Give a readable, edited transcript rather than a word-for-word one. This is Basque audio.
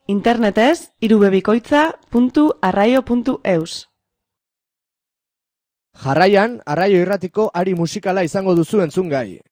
Internetez irubebikoitza.arraio.eus. Jarraian, Arraio Irratiko ari musikala izango duzu entzungai.